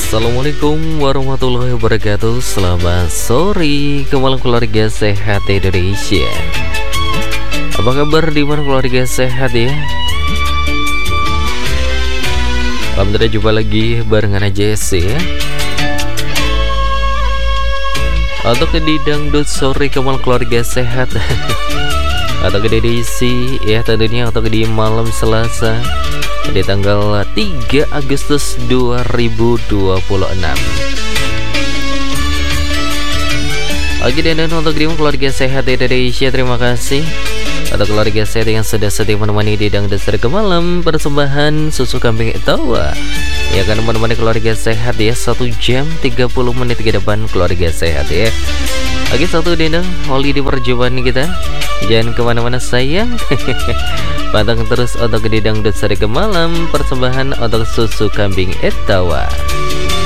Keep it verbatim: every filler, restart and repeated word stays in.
Assalamualaikum warahmatullahi wabarakatuh. Selamat sore kembali keluarga sehat Indonesia. Apa kabar di mana keluarga sehat ya? Alhamdulillah jumpa lagi barengan Jesse ya. Untuk di dangdut sore kembali keluarga sehat. Atau di edisi ya tentunya untuk di malam Selasa di tanggal tiga Agustus dua ribu dua puluh enam. Oke, dan untuk di keluarga sehat Indonesia, terima kasih untuk keluarga sehat yang sudah setia menemani di dangdut sore ke malam persembahan susu kambing Etawa. Ya kan menemani keluarga sehat ya satu jam tiga puluh menit ke depan keluarga sehat ya. Oke, satu dendang Oli di perjumpaan kita. Jangan kemana-mana sayang. Pantang terus untuk di dangdut sore ke malam persembahan untuk susu kambing Etawa.